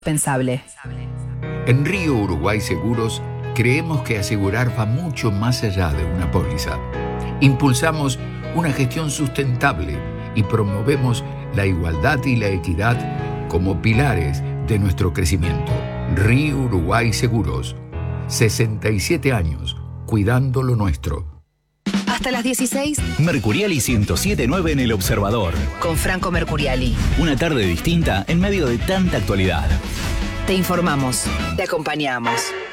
Pensable. En Río Uruguay Seguros creemos que asegurar va mucho más allá de una póliza. Impulsamos una gestión sustentable y promovemos la igualdad y la equidad como pilares de nuestro crecimiento. Río Uruguay Seguros. 67 años cuidando lo nuestro. Hasta las 16. Mercuriali 107.9 en El Observador. Con Franco Mercuriali. Una tarde distinta en medio de tanta actualidad. Te informamos. Te acompañamos.